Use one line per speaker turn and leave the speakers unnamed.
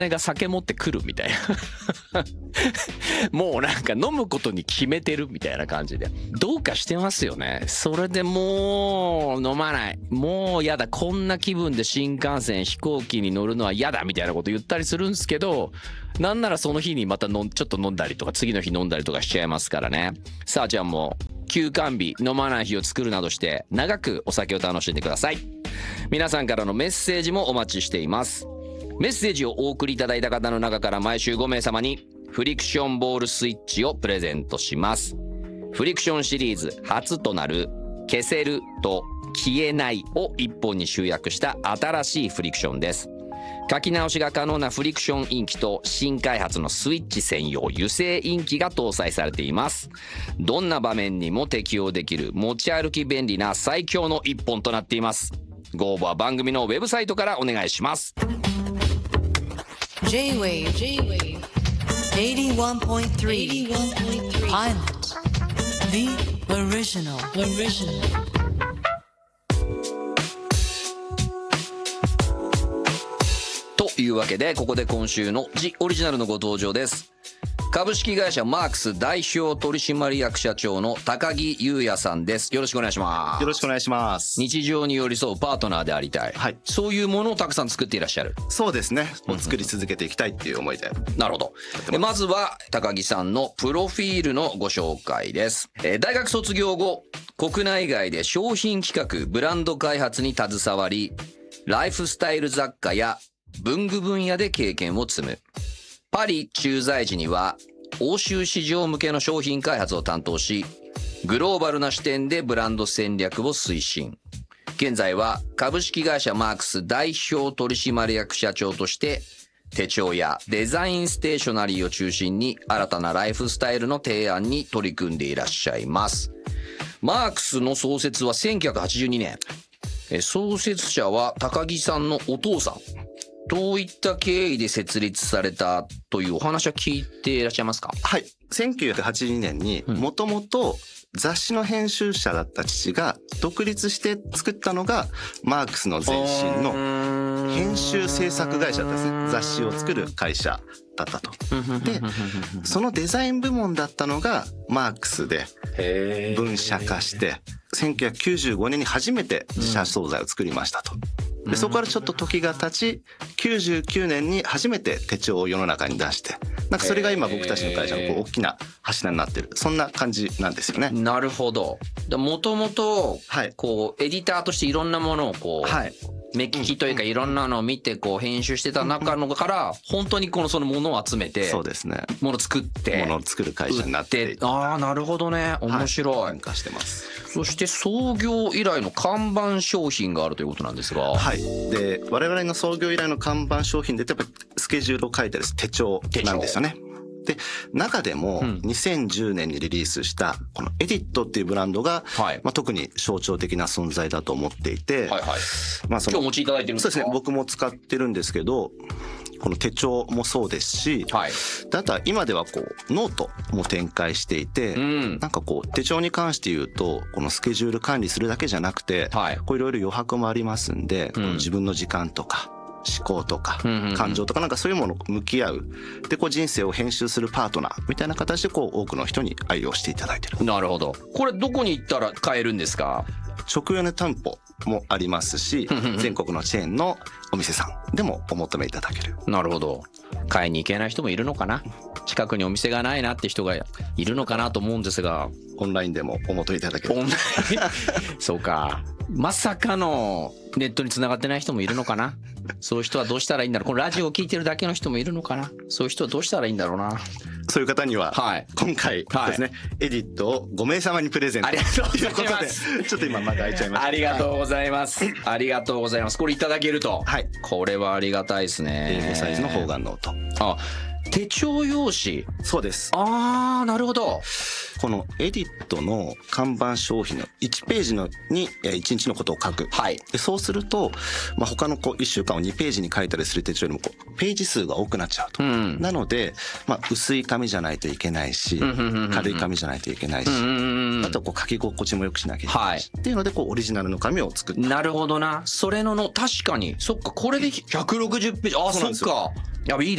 が酒持ってくるみたいなもうなんか飲むことに決めてるみたいな感じでどうかしてますよね。それでもう飲まない、もうやだ、こんな気分で新幹線飛行機に乗るのは嫌だみたいなこと言ったりするんですけど、なんならその日にまたちょっと飲んだりとか次の日飲んだりとかしちゃいますからね。さあじゃあもう休館日、飲まない日を作るなどして長くお酒を楽しんでください。皆さんからのメッセージもお待ちしています。メッセージをお送りいただいた方の中から毎週5名様にフリクションボールスイッチをプレゼントします。フリクションシリーズ初となる消せると消えないを一本に集約した新しいフリクションです。書き直しが可能なフリクションインキと新開発のスイッチ専用油性インキが搭載されています。どんな場面にも適用できる持ち歩き便利な最強の一本となっています。ご応募は番組のウェブサイトからお願いします。
J-Wave 81.3 Pilot The Original
というわけでここで今週のジオリジナルのご登場です。株式会社マークス代表取締役社長の高木優也さんです。よろしくお願いします。
よろしくお願いします。
日常に寄り添うパートナーでありたい、はい、そういうものをたくさん作っていらっしゃる。
そうですね、もう作り続けていきたいっていう思いで、
なるほど。でまずは高木さんのプロフィールのご紹介です。大学卒業後国内外で商品企画ブランド開発に携わり、ライフスタイル雑貨や文具分野で経験を積む。パリ駐在時には欧州市場向けの商品開発を担当し、グローバルな視点でブランド戦略を推進。現在は株式会社マークス代表取締役社長として手帳やデザインステーショナリーを中心に新たなライフスタイルの提案に取り組んでいらっしゃいます。マークスの創設は1982年。創設者は高木さんのお父さん。どういった経緯で設立されたというお話は聞いていらっしゃいますか？
はい。1982年にもともと雑誌の編集者だった父が独立して作ったのがマークスの前身の編集制作会社だったんですね。雑誌を作る会社だったと。で、そのデザイン部門だったのがマークスで分社化して1995年に初めて自社惣菜を作りましたと。でそこからちょっと時が経ち99年に初めて手帳を世の中に出して、なんかそれが今僕たちの会社のこう大きな柱になってる、そんな感じなんですよね。
なるほど。もともとこうエディターとしていろんなものをこう、目利きというかいろんなのを見てこう編集してた中のから本当にそのものを集めて、
そうですね、
もの作って
ものを作る会社になって
ああなるほどね、面白い。
変化してます。
そして創業以来の看板商品があるということなんですが、
はい。で我々の創業以来の看板商品でやっぱりスケジュールを書いてる手帳なんですよね。で中でも2010年にリリースしたこのエディットっていうブランドが、特に象徴的な存在だと思っていて、
今日お持ちいただいてるんですか？
そうですね、僕も使ってるんですけど、この手帳もそうですし、あとは今ではこうノートも展開していて、なんかこう手帳に関して言うとこのスケジュール管理するだけじゃなくて、こういろいろ余白もありますんで、自分の時間とか思考とか感情とかなんかそういうものと向き合う、でこう人生を編集するパートナーみたいな形でこう多くの人に愛用していただいてる。
なるほど。これどこに行ったら買えるんですか？
直営の店舗もありますし全国のチェーンのお店さんでもお求めいただける。
なるほど。買いに行けない人もいるのかな、近くにお店がないなって人がいるのかなと思うんですが、
オンラインでもお求めいただける。
そうか、まさかのネットに繋がってない人もいるのかな。そういう人はどうしたらいいんだろう。このラジオを聞いてるだけの人もいるのかな。そういう人はどうしたらいいんだろうな。
そういう方には、今回ですね、エディットを5名様にプレゼントということで、ちょっと今まだ開いちゃいました。
ありがとうございます。ありがとうございます。これいただけると、これはありがたいですね。
A5 サイズの方眼ノート。
手帳用紙。
そうです。
ああ、なるほど。
このエディットの看板商品の1ページに1日のことを書く。
はい。
でそうすると、他の1週間を2ページに書いたりする手帳よりもページ数が多くなっちゃうと。なので、薄い紙じゃないといけないし、軽い紙じゃないといけないし、あと書き心地も良くしなきゃいけないし、っていうのでオリジナルの紙を作った。
なるほどな。それの確かに、そっか、これで160ページ。あ、そっか。やべ、いい